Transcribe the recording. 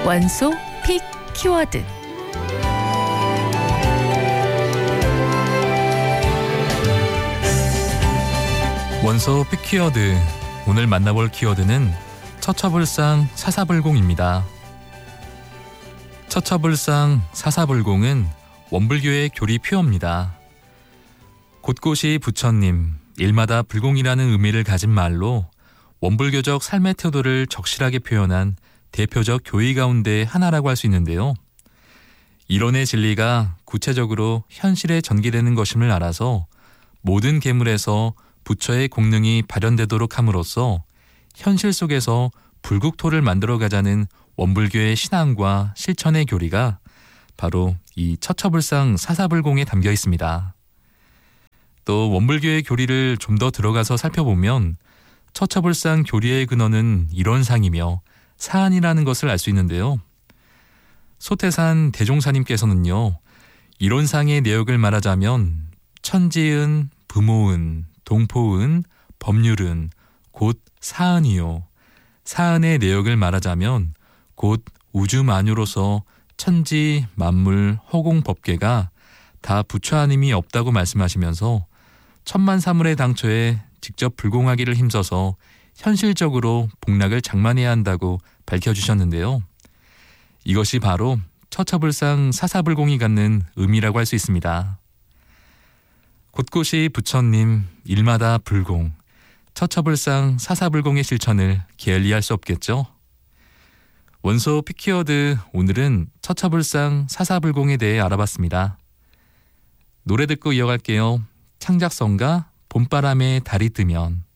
원소 픽 키워드. 원소 픽 키워드. 오늘 만나볼 키워드는 처처불상 사사불공입니다. 처처불상 사사불공은 원불교의 교리 표어입니다. 곳곳이 부처님, 일마다 불공이라는 의미를 가진 말로 원불교적 삶의 태도를 적실하게 표현한 대표적 교의 가운데 하나라고 할 수 있는데요. 이론의 진리가 구체적으로 현실에 전개되는 것임을 알아서 모든 계물에서 부처의 공능이 발현되도록 함으로써 현실 속에서 불국토를 만들어가자는 원불교의 신앙과 실천의 교리가 바로 이 처처불상 사사불공에 담겨 있습니다. 또 원불교의 교리를 좀 더 들어가서 살펴보면 처처불상 교리의 근원은 이론상이며 사안이라는 것을 알 수 있는데요. 소태산 대종사님께서는요, 이론상의 내역을 말하자면 천지은, 부모은, 동포은, 법률은 곧 사안이요. 사안의 내역을 말하자면 곧 우주 만유로서 천지, 만물, 허공, 법계가 다 부처 아님이 없다고 말씀하시면서 천만사물의 당초에 직접 불공하기를 힘써서 현실적으로 복락을 장만해야 한다고 밝혀주셨는데요. 이것이 바로 처처불상 사사불공이 갖는 의미라고 할 수 있습니다. 곳곳이 부처님, 일마다 불공, 처처불상 사사불공의 실천을 게을리할 수 없겠죠. 원소 픽키워드, 오늘은 처처불상 사사불공에 대해 알아봤습니다. 노래 듣고 이어갈게요. 창작성가 봄바람에 달이 뜨면.